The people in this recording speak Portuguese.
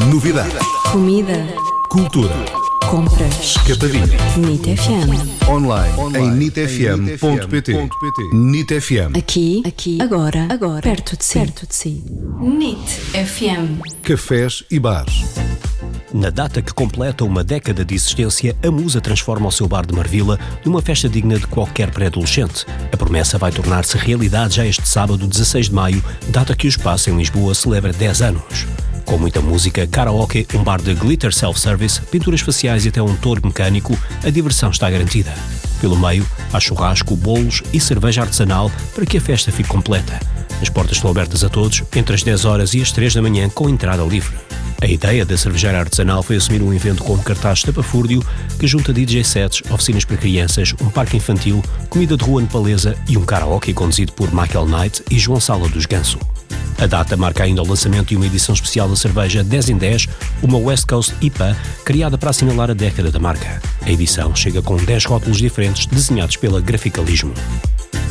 Novidades. Comida. Cultura. Compras. Capadinha. NIT FM. Online em nitfm.pt. NIT FM. Aqui, agora, perto de si. NIT FM. Cafés e bares. Na data que completa uma década de existência, a Musa transforma o seu bar de Marvila numa festa digna de qualquer pré-adolescente. A promessa vai tornar-se realidade já este sábado, 16 de maio, data que o espaço em Lisboa celebra 10 anos. Com muita música, karaoke, um bar de glitter self-service, pinturas faciais e até um touro mecânico, a diversão está garantida. Pelo meio, há churrasco, bolos e cerveja artesanal para que a festa fique completa. As portas estão abertas a todos, entre as 10 horas e as 3 da manhã, com entrada livre. A ideia da cervejeira artesanal foi assumir um evento com um cartaz estapafúrdio que junta DJ sets, oficinas para crianças, um parque infantil, comida de rua nepalesa e um karaoke conduzido por Michael Knight e João Sala dos Ganso. A data marca ainda o lançamento de uma edição especial da cerveja 10 em 10, uma West Coast IPA, criada para assinalar a década da marca. A edição chega com 10 rótulos diferentes desenhados pela Graficalismo.